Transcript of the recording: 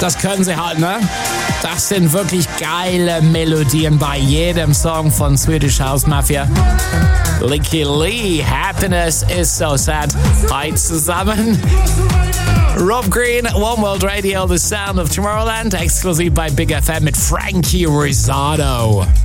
Das können sie halt, ne? Das sind wirklich geile Melodien bei jedem Song von Swedish House Mafia. Licky Lee, Happiness is so sad. Hi zusammen. Rob Green, One World Radio, The Sound of Tomorrowland, exklusiv bei Big FM mit Frankie Rizzardo.